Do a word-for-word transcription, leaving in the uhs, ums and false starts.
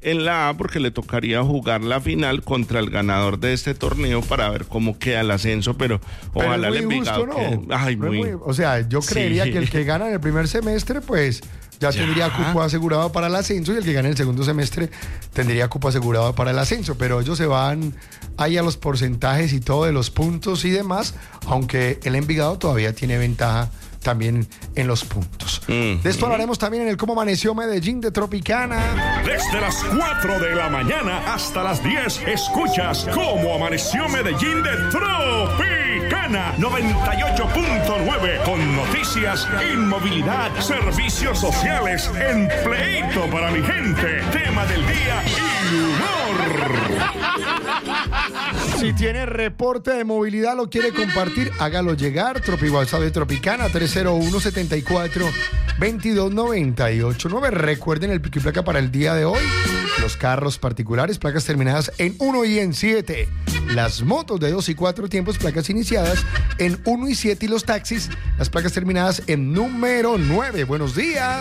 en la A porque le tocaría jugar la final contra el ganador de este torneo para ver cómo queda el ascenso, pero, pero ojalá el Envigado ¿no? quede... Ay, no muy... muy... O sea, yo creería sí. que el que gana en el primer semestre, pues ya, ya tendría cupo asegurado para el ascenso, y el que gane el segundo semestre tendría cupo asegurado para el ascenso, pero ellos se van ahí a los porcentajes y todo de los puntos y demás, aunque el Envigado todavía tiene ventaja también en los puntos. Mm-hmm. De esto hablaremos también en el Cómo Amaneció Medellín de Tropicana. Desde las cuatro de la mañana hasta las diez, escuchas Cómo Amaneció Medellín de Tropicana noventa y ocho punto nueve, con noticias, inmovilidad, servicios sociales, empleito para mi gente, tema del día y humor. Si tiene reporte de movilidad, lo quiere compartir, hágalo llegar. Tropi WhatsApp de Tropicana tres cero uno, siete cuatro, dos dos, nueve ocho nueve. Recuerden el pico y placa para el día de hoy. Los carros particulares, placas terminadas en uno y en siete. Las motos de dos y cuatro tiempos, placas iniciadas en uno y siete. Y los taxis, las placas terminadas en número nueve. Buenos días.